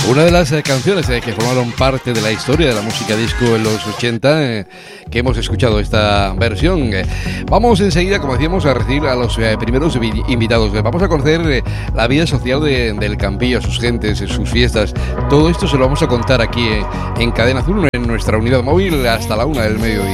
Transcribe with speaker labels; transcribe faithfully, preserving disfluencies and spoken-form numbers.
Speaker 1: Una de las eh, canciones eh, que formaron parte de la historia de la música disco en los ochenta, eh, que hemos escuchado esta versión. Eh, vamos enseguida, como decíamos, a recibir a los eh, primeros invitados. Eh, vamos a conocer eh, la vida social de, del Campillo, sus gentes, sus fiestas. Todo esto se lo vamos a contar aquí eh, en Cadena Azul, en nuestra unidad móvil, hasta la una del mediodía.